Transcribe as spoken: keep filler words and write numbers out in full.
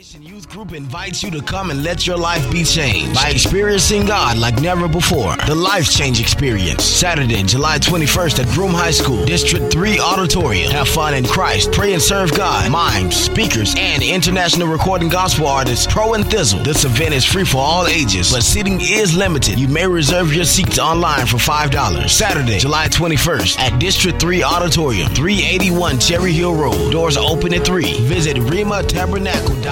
Mission Youth Group invites you to come and let your life be changed by experiencing God like never before. The Life Change Experience, Saturday, July twenty-first at Broome High School, District three Auditorium. Have fun in Christ, pray and serve God, mimes, speakers, and international recording gospel artists Pro and Thizzle. This event is free for all ages, but seating is limited. You may reserve your seats online for five dollars. Saturday, July twenty-first at District three Auditorium, three eighty-one Cherry Hill Road. Doors are open at three. Visit rema tabernacle dot